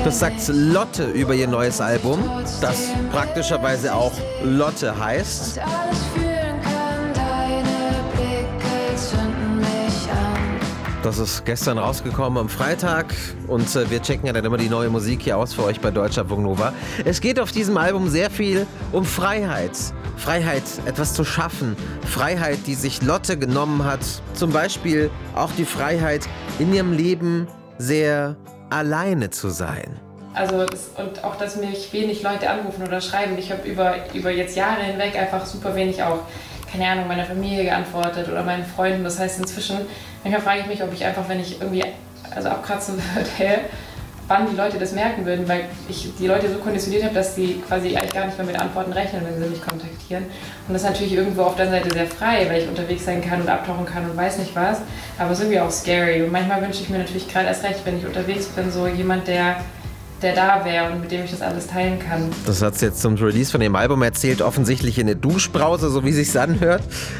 Das sagt Lotte über ihr neues Album, das praktischerweise auch Lotte heißt. Das ist gestern rausgekommen am Freitag und wir checken ja dann immer die neue Musik hier aus für euch bei Deutschlandfunk Nova. Es geht auf diesem Album sehr viel um Freiheit. Freiheit, etwas zu schaffen. Freiheit, die sich Lotte genommen hat. Zum Beispiel auch die Freiheit, in ihrem Leben sehr alleine zu sein. Und auch, dass mich wenig Leute anrufen oder schreiben. Ich habe über jetzt Jahre hinweg einfach super wenig auch, keine Ahnung, meiner Familie geantwortet oder meinen Freunden. Das heißt inzwischen, manchmal frage ich mich, ob ich einfach, wenn ich irgendwie abkratzen würde, wann die Leute das merken würden, weil ich die Leute so konditioniert habe, dass sie quasi eigentlich gar nicht mehr mit Antworten rechnen, wenn sie mich kontaktieren. Und das ist natürlich irgendwo auf der Seite sehr frei, weil ich unterwegs sein kann und abtauchen kann und weiß nicht was. Aber es ist irgendwie auch scary. Und manchmal wünsche ich mir natürlich gerade erst recht, wenn ich unterwegs bin, so jemand, der da wäre und mit dem ich das alles teilen kann. Das hat sie jetzt zum Release von dem Album erzählt, offensichtlich in der Duschbrause, so wie es sich anhört.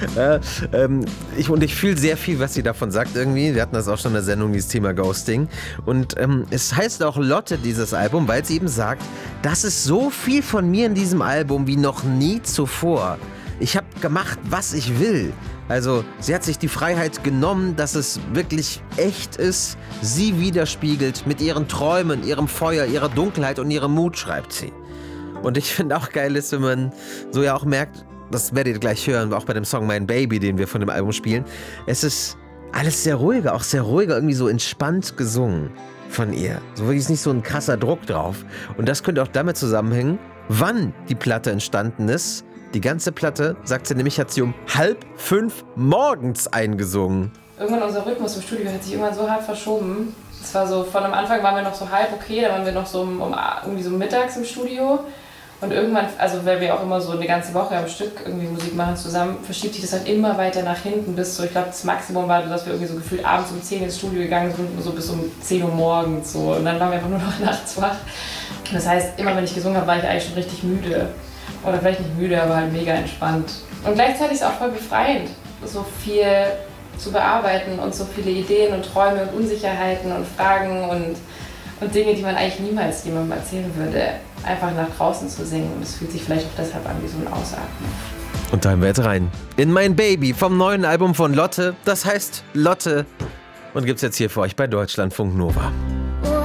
Ich fühle sehr viel, was sie davon sagt irgendwie. Wir hatten das auch schon in der Sendung, dieses Thema Ghosting. Und es heißt auch Lotte, dieses Album, weil sie eben sagt, das ist so viel von mir in diesem Album wie noch nie zuvor. Ich habe gemacht, was ich will. Also sie hat sich die Freiheit genommen, dass es wirklich echt ist, sie widerspiegelt mit ihren Träumen, ihrem Feuer, ihrer Dunkelheit und ihrem Mut, schreibt sie. Und ich finde auch geil ist, wenn man so ja auch merkt, das werdet ihr gleich hören, auch bei dem Song Mein Baby, den wir von dem Album spielen, es ist alles sehr ruhiger, auch sehr ruhiger, irgendwie so entspannt gesungen von ihr. So wirklich ist nicht so ein krasser Druck drauf. Und das könnte auch damit zusammenhängen, wann die Platte entstanden ist. Die ganze Platte, sagt sie nämlich, hat sie um 4:30 morgens eingesungen. Irgendwann unser Rhythmus im Studio hat sich irgendwann so hart verschoben. Es war so, von am Anfang waren wir noch so halb okay, dann waren wir noch so irgendwie so mittags im Studio. Und irgendwann, also weil wir auch immer so eine ganze Woche am Stück irgendwie Musik machen zusammen, verschiebt sich das halt immer weiter nach hinten bis so, ich glaube das Maximum war, dass wir irgendwie so gefühlt abends um 10 ins Studio gegangen sind, so bis um 10 Uhr morgens so. Und dann waren wir einfach nur noch nachts wach. Das heißt, immer wenn ich gesungen habe, war ich eigentlich schon richtig müde. Oder vielleicht nicht müde, aber halt mega entspannt. Und gleichzeitig ist es auch voll befreiend, so viel zu bearbeiten und so viele Ideen und Träume und Unsicherheiten und Fragen und Dinge, die man eigentlich niemals jemandem erzählen würde, einfach nach draußen zu singen. Und es fühlt sich vielleicht auch deshalb an wie so ein Ausatmen. Und da hören wir jetzt rein. In Mein Baby vom neuen Album von Lotte. Das heißt Lotte. Und gibt's jetzt hier für euch bei Deutschlandfunk Nova.